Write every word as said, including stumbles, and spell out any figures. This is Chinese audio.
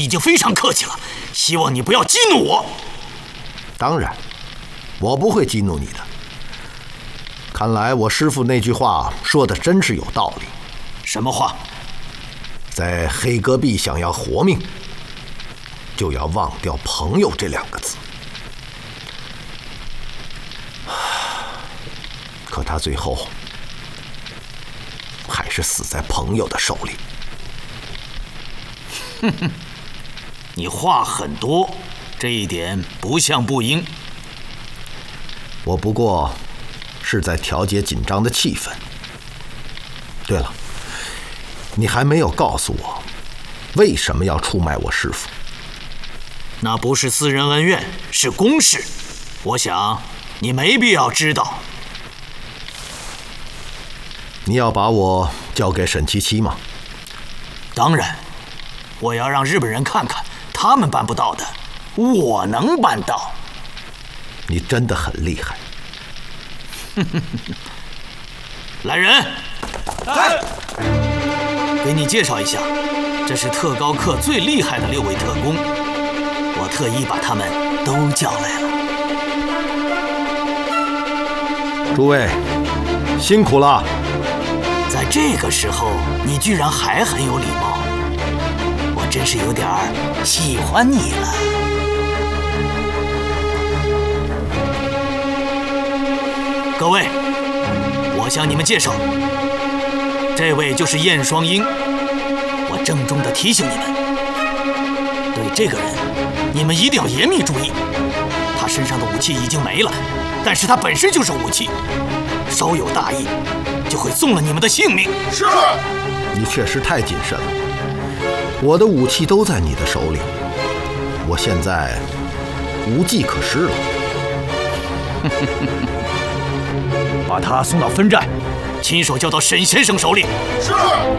已经非常客气了，希望你不要激怒我。 当然，我不会激怒你的。看来我师父那句话说的真是有道理。 什么话？ 在黑戈壁想要活命，就要忘掉朋友这两个字。可他最后还是死在朋友的手里。 哼哼，你话很多，这一点不像不应。 我不过是在调节紧张的气氛。对了，你还没有告诉我，为什么要出卖我师父？ 那不是私人恩怨，是公事。我想你没必要知道。 你要把我交给沈七七吗？ 当然，我要让日本人看看，他们办不到的，我能办到。 你真的很厉害。 来人，来，给你介绍一下，这是特高课最厉害的六位特工，我特意把他们都叫来了。诸位，辛苦了。 在这个时候，你居然还很有礼貌，我真是有点喜欢你了。各位，我向你们介绍，这位就是燕双鹰。我郑重地提醒你们，对这个人，你们一定要严密注意。他身上的武器已经没了，但是他本身就是武器，稍有大意，就会送了你们的性命。 是。 你确实太谨慎了，我的武器都在你的手里，我现在无计可施了。 把他送到分站，亲手交到沈先生手里。 是。